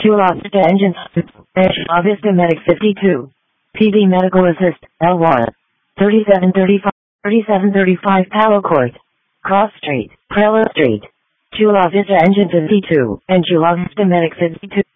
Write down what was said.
Chula Vista Engine, Chula Vista Medic 52. PV Medical Assist, L1. 3735 Palo Court. Cross Street, Prela Street. Chula Vista Engine 52, and Chula Vista Medic 52.